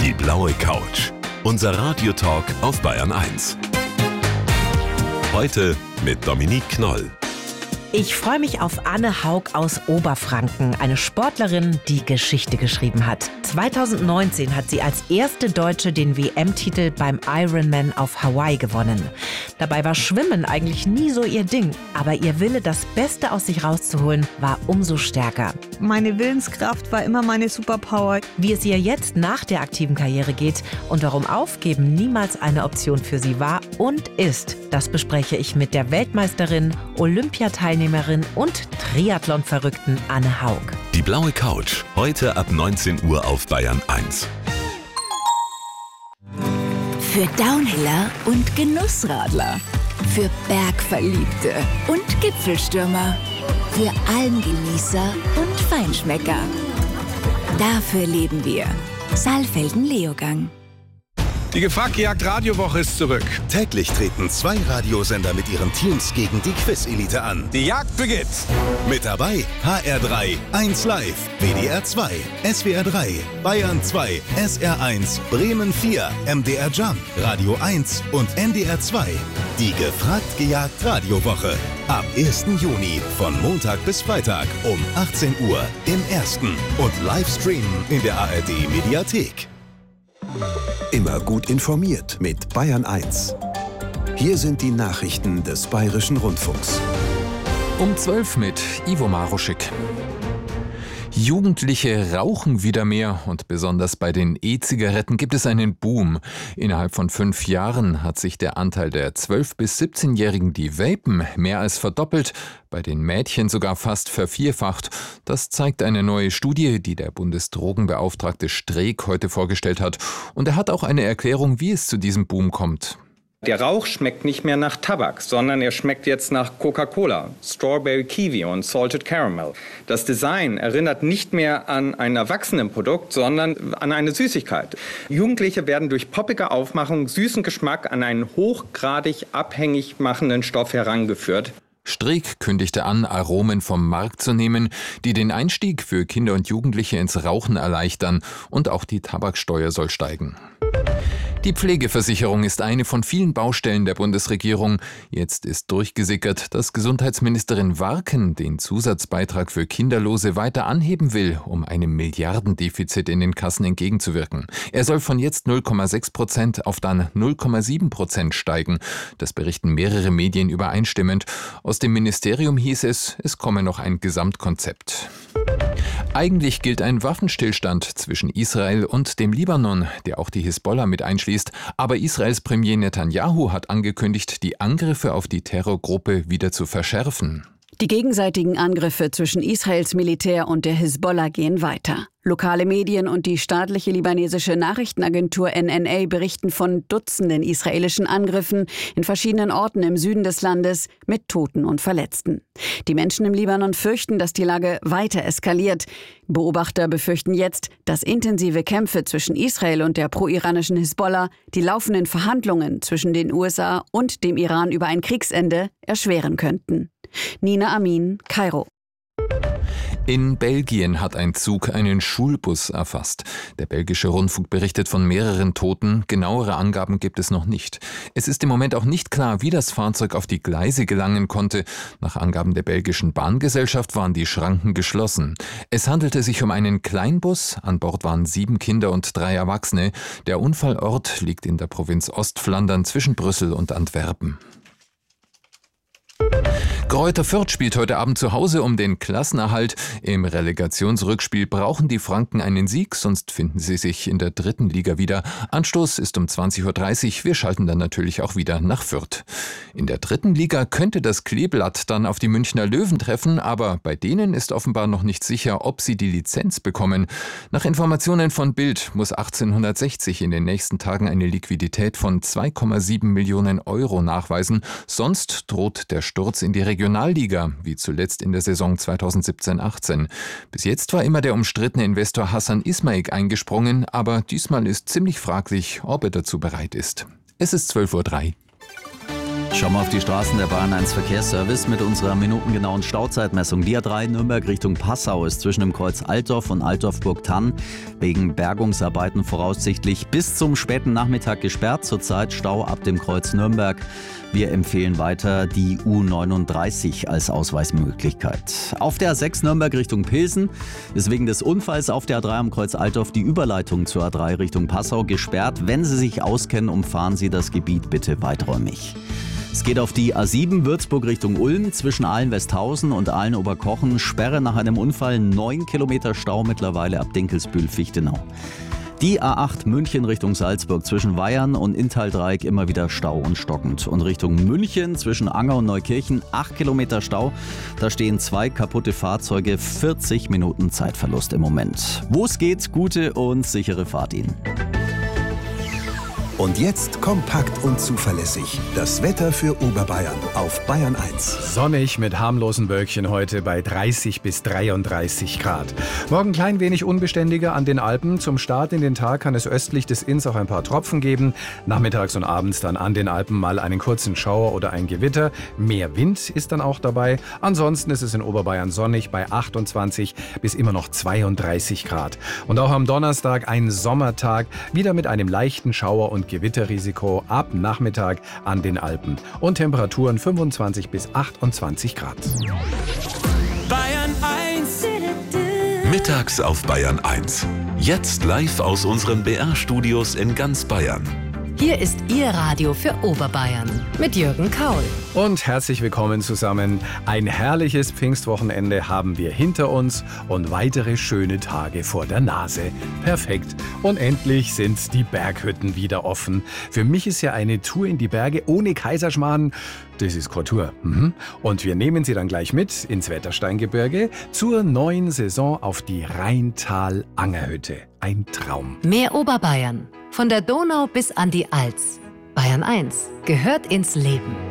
Die blaue Couch. Unser Radiotalk auf Bayern 1. Heute mit Dominique Knoll. Ich freue mich auf Anne Haug aus Oberfranken, eine Sportlerin, die Geschichte geschrieben hat. 2019 hat sie als erste Deutsche den WM-Titel beim Ironman auf Hawaii gewonnen. Dabei war Schwimmen eigentlich nie so ihr Ding, aber ihr Wille, das Beste aus sich rauszuholen, war umso stärker. Meine Willenskraft war immer meine Superpower. Wie es ihr jetzt nach der aktiven Karriere geht und warum Aufgeben niemals eine Option für sie war und ist, das bespreche ich mit der Weltmeisterin, Olympiateilnehmerin und Triathlon-Verrückten Anne Haug. Die blaue Couch, heute ab 19 Uhr auf Bayern 1. Für Downhiller und Genussradler. Für Bergverliebte und Gipfelstürmer. Für Almgenießer und Feinschmecker. Dafür leben wir. Saalfelden-Leogang. Die Gefragt-Gejagt-Radiowoche ist zurück. Täglich treten 2 Radiosender mit ihren Teams gegen die Quiz-Elite an. Die Jagd beginnt. Mit dabei HR3, 1 Live, WDR 2, SWR 3, Bayern 2, SR 1, Bremen 4, MDR Jump, Radio 1 und NDR 2. Die Gefragt-Gejagt-Radiowoche. Ab 1. Juni von Montag bis Freitag um 18 Uhr im Ersten und Livestreamen in der ARD-Mediathek. Immer gut informiert mit Bayern 1. Hier sind die Nachrichten des Bayerischen Rundfunks. Um 12 mit Ivo Maruschik. Jugendliche rauchen wieder mehr und besonders bei den E-Zigaretten gibt es einen Boom. Innerhalb von 5 Jahren hat sich der Anteil der 12- bis 17-Jährigen, die vapen, mehr als verdoppelt, bei den Mädchen sogar fast vervierfacht. Das zeigt eine neue Studie, die der Bundesdrogenbeauftragte Streeck heute vorgestellt hat. Und er hat auch eine Erklärung, wie es zu diesem Boom kommt. Der Rauch schmeckt nicht mehr nach Tabak, sondern er schmeckt jetzt nach Coca-Cola, Strawberry Kiwi und Salted Caramel. Das Design erinnert nicht mehr an ein Erwachsenenprodukt, sondern an eine Süßigkeit. Jugendliche werden durch poppige Aufmachung süßen Geschmack an einen hochgradig abhängig machenden Stoff herangeführt. Streeck kündigte an, Aromen vom Markt zu nehmen, die den Einstieg für Kinder und Jugendliche ins Rauchen erleichtern, und auch die Tabaksteuer soll steigen. Die Pflegeversicherung ist eine von vielen Baustellen der Bundesregierung. Jetzt ist durchgesickert, dass Gesundheitsministerin Warken den Zusatzbeitrag für Kinderlose weiter anheben will, um einem Milliardendefizit in den Kassen entgegenzuwirken. Er soll von jetzt 0,6% auf dann 0,7% steigen. Das berichten mehrere Medien übereinstimmend. Aus dem Ministerium hieß es komme noch ein Gesamtkonzept. Eigentlich gilt ein Waffenstillstand zwischen Israel und dem Libanon, der auch die Hisbollah mit einschließt. Aber Israels Premier Netanyahu hat angekündigt, die Angriffe auf die Terrorgruppe wieder zu verschärfen. Die gegenseitigen Angriffe zwischen Israels Militär und der Hisbollah gehen weiter. Lokale Medien und die staatliche libanesische Nachrichtenagentur NNA berichten von Dutzenden israelischen Angriffen in verschiedenen Orten im Süden des Landes mit Toten und Verletzten. Die Menschen im Libanon fürchten, dass die Lage weiter eskaliert. Beobachter befürchten jetzt, dass intensive Kämpfe zwischen Israel und der pro-iranischen Hisbollah die laufenden Verhandlungen zwischen den USA und dem Iran über ein Kriegsende erschweren könnten. Nina Amin, Kairo. In Belgien hat ein Zug einen Schulbus erfasst. Der belgische Rundfunk berichtet von mehreren Toten. Genauere Angaben gibt es noch nicht. Es ist im Moment auch nicht klar, wie das Fahrzeug auf die Gleise gelangen konnte. Nach Angaben der belgischen Bahngesellschaft waren die Schranken geschlossen. Es handelte sich um einen Kleinbus. An Bord waren 7 Kinder und 3 Erwachsene. Der Unfallort liegt in der Provinz Ostflandern zwischen Brüssel und Antwerpen. Greuther Fürth spielt heute Abend zu Hause um den Klassenerhalt. Im Relegationsrückspiel brauchen die Franken einen Sieg, sonst finden sie sich in der 3. Liga wieder. Anstoß ist um 20:30 Uhr. Wir schalten dann natürlich auch wieder nach Fürth. In der 3. Liga könnte das Kleeblatt dann auf die Münchner Löwen treffen, aber bei denen ist offenbar noch nicht sicher, ob sie die Lizenz bekommen. Nach Informationen von Bild muss 1860 in den nächsten Tagen eine Liquidität von 2,7 Millionen Euro nachweisen. Sonst droht der Sturz in die Regionalliga, wie zuletzt in der Saison 2017-18. Bis jetzt war immer der umstrittene Investor Hassan Ismaik eingesprungen, aber diesmal ist ziemlich fraglich, ob er dazu bereit ist. Es ist 12:03 Uhr. Schauen wir auf die Straßen der Bayern 1 Verkehrsservice mit unserer minutengenauen Stauzeitmessung. Die A3 Nürnberg Richtung Passau ist zwischen dem Kreuz Altdorf und Altdorf-Burgthann wegen Bergungsarbeiten voraussichtlich bis zum späten Nachmittag gesperrt. Zurzeit Stau ab dem Kreuz Nürnberg. Wir empfehlen weiter die U39 als Ausweichmöglichkeit. Auf der A6 Nürnberg Richtung Pilsen ist wegen des Unfalls auf der A3 am Kreuz Altdorf die Überleitung zur A3 Richtung Passau gesperrt. Wenn Sie sich auskennen, umfahren Sie das Gebiet bitte weiträumig. Es geht auf die A7 Würzburg Richtung Ulm zwischen Aalen-Westhausen und Aalen-Oberkochen. Sperre nach einem Unfall, 9 Kilometer Stau mittlerweile ab Dinkelsbühl-Fichtenau. Die A8 München Richtung Salzburg zwischen Weyern und Inntal-Dreieck immer wieder Stau und stockend. Und Richtung München zwischen Anger und Neukirchen 8 Kilometer Stau. Da stehen 2 kaputte Fahrzeuge, 40 Minuten Zeitverlust im Moment. Wo es geht, gute und sichere Fahrt Ihnen. Und jetzt kompakt und zuverlässig. Das Wetter für Oberbayern auf Bayern 1. Sonnig mit harmlosen Wölkchen heute bei 30 bis 33 Grad. Morgen klein wenig unbeständiger an den Alpen. Zum Start in den Tag kann es östlich des Inns auch ein paar Tropfen geben. Nachmittags und abends dann an den Alpen mal einen kurzen Schauer oder ein Gewitter. Mehr Wind ist dann auch dabei. Ansonsten ist es in Oberbayern sonnig bei 28 bis immer noch 32 Grad. Und auch am Donnerstag ein Sommertag, wieder mit einem leichten Schauer und Gewitterrisiko ab Nachmittag an den Alpen und Temperaturen 25 bis 28 Grad. Bayern 1. Mittags auf Bayern 1. Jetzt live aus unseren BR-Studios in ganz Bayern. Hier ist Ihr Radio für Oberbayern mit Jürgen Kaul. Und herzlich willkommen zusammen. Ein herrliches Pfingstwochenende haben wir hinter uns und weitere schöne Tage vor der Nase. Perfekt. Und endlich sind die Berghütten wieder offen. Für mich ist ja eine Tour in die Berge ohne Kaiserschmarrn, das ist keine Tour. Und wir nehmen Sie dann gleich mit ins Wettersteingebirge zur neuen Saison auf die Rheintal-Angerhütte. Ein Traum. Mehr Oberbayern. Von der Donau bis an die Alz. Bayern 1 gehört ins Leben.